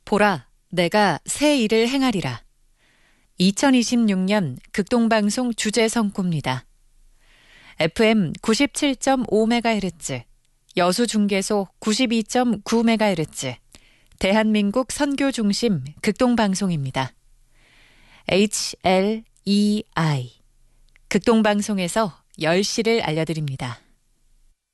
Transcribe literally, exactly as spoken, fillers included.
보라, 내가 새 일을 행하리라. 이천이십육 년 극동방송 주제 성구입니다. 에프엠 구십칠 점 오 메가헤르츠, 여수중계소 구십이 점 구 메가헤르츠, 대한민국 선교중심 극동방송입니다. 에이치 엘 이 아이, 극동방송에서 열 시를 알려드립니다.